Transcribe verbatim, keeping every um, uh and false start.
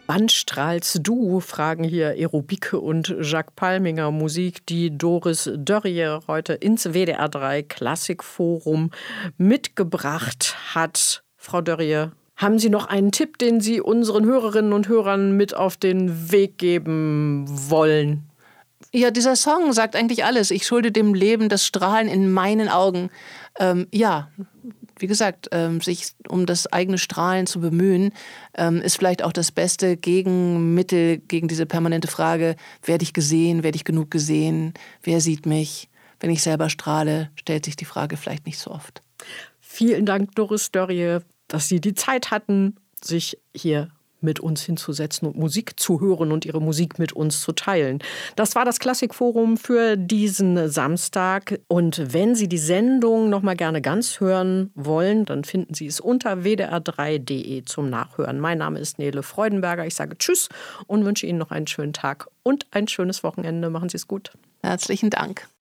Wann strahlst du? Fragen hier Aerobike und Jacques Palminger. Musik, die Doris Dörrie heute ins W D R drei Klassikforum mitgebracht hat. Frau Dörrie, haben Sie noch einen Tipp, den Sie unseren Hörerinnen und Hörern mit auf den Weg geben wollen? Ja, dieser Song sagt eigentlich alles. Ich schulde dem Leben das Strahlen in meinen Augen. Ähm, ja, wie gesagt, ähm, sich um das eigene Strahlen zu bemühen, ähm, ist vielleicht auch das beste Gegenmittel gegen diese permanente Frage, werde ich gesehen, werde ich genug gesehen, wer sieht mich? Wenn ich selber strahle, stellt sich die Frage vielleicht nicht so oft. Vielen Dank, Doris Dörrie, dass Sie die Zeit hatten, sich hier mit uns hinzusetzen und Musik zu hören und Ihre Musik mit uns zu teilen. Das war das Klassikforum für diesen Samstag. Und wenn Sie die Sendung noch mal gerne ganz hören wollen, dann finden Sie es unter w d r drei punkt d e zum Nachhören. Mein Name ist Nele Freudenberger. Ich sage Tschüss und wünsche Ihnen noch einen schönen Tag und ein schönes Wochenende. Machen Sie es gut. Herzlichen Dank.